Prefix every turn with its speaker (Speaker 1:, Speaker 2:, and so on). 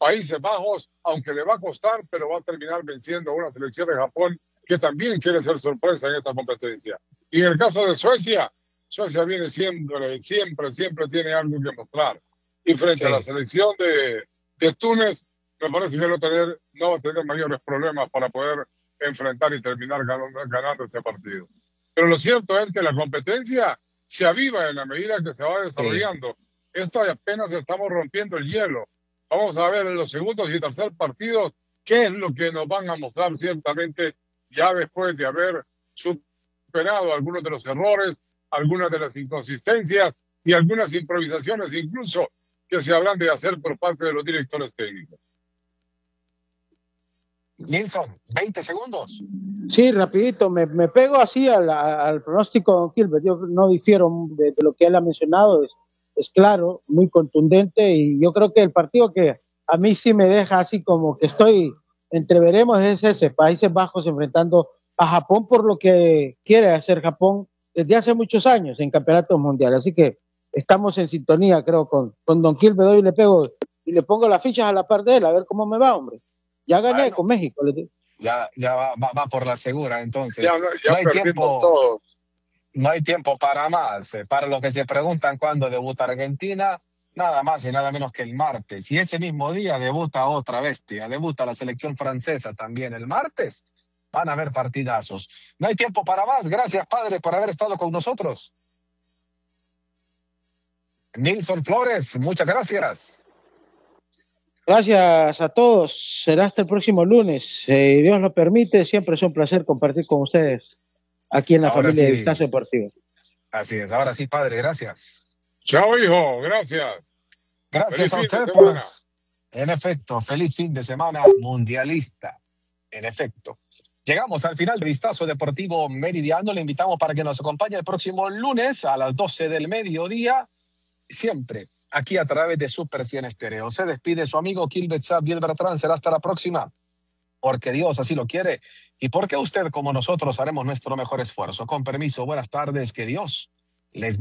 Speaker 1: Países Bajos, aunque le va a costar, pero va a terminar venciendo a una selección de Japón que también quiere ser sorpresa en esta competencia. Y en el caso de Suecia, Suecia viene siempre tiene algo que mostrar. Y frente a la selección de Túnez, me parece que no va a tener mayores problemas para poder enfrentar y terminar ganando este partido. Pero lo cierto es que la competencia se aviva en la medida que se va desarrollando. Esto apenas estamos rompiendo el hielo. Vamos a ver en los segundos y tercer partidos qué es lo que nos van a mostrar ciertamente ya después de haber superado algunos de los errores, algunas de las inconsistencias y algunas improvisaciones incluso que se habrán de hacer por parte de los directores técnicos.
Speaker 2: Nilson, 20 segundos.
Speaker 3: Sí, rapidito, me pego así al pronóstico de Don Gilbert. Yo no difiero de lo que él ha mencionado, es claro, muy contundente, y yo creo que el partido que a mí sí me deja así como que estoy entreveremos es ese, Países Bajos enfrentando a Japón por lo que quiere hacer Japón desde hace muchos años en campeonatos mundiales. Así que estamos en sintonía, creo, con Don Gilbert. Hoy le pego y le pongo las fichas a la par de él, a ver cómo me va, hombre. Ya gané con México.
Speaker 2: Ya va por la segura, entonces.
Speaker 1: Ya
Speaker 2: no hay tiempo.
Speaker 1: Todos.
Speaker 2: No hay tiempo para más. Para los que se preguntan cuándo debuta Argentina, nada más y nada menos que el martes. Y ese mismo día debuta otra bestia, debuta la selección francesa también el martes. Van a haber partidazos. No hay tiempo para más. Gracias, padre, por haber estado con nosotros. Nilson Flores, muchas gracias.
Speaker 3: Gracias a todos. Será hasta el próximo lunes. Si Dios lo permite, siempre es un placer compartir con ustedes aquí en la familia de Vistazo Deportivo.
Speaker 2: Así es. Ahora sí, padre, gracias.
Speaker 1: Chao, hijo. Gracias.
Speaker 2: Gracias a usted. En efecto, feliz fin de semana mundialista. En efecto. Llegamos al final de Vistazo Deportivo Meridiano. Le invitamos para que nos acompañe el próximo lunes a las 12 del mediodía. Siempre aquí a través de Super 100 Estéreo. Se despide su amigo Gilbert Xavier Bertrán. Será hasta la próxima. Porque Dios así lo quiere y porque usted como nosotros haremos nuestro mejor esfuerzo. Con permiso, buenas tardes, que Dios les bendiga.